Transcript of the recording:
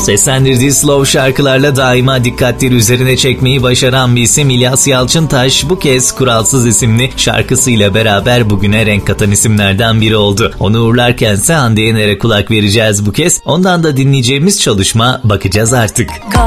Seslendirdiği slow şarkılarla daima dikkatleri üzerine çekmeyi başaran bir isim İlyas Yalçıntaş bu kez Kuralsız isimli şarkısıyla beraber bugüne renk katan isimlerden biri oldu. Onu uğurlarkense Hande Yener'e kulak vereceğiz bu kez. Ondan da dinleyeceğimiz çalışma Bakacağız Artık.